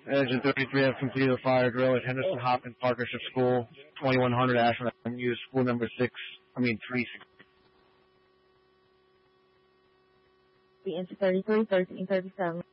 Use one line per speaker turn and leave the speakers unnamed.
Engine 33 have completed the fire drill at Henderson Hopkins Partnership School, 2100 Ashland Avenue, school number 3.
The engine 33, 1337.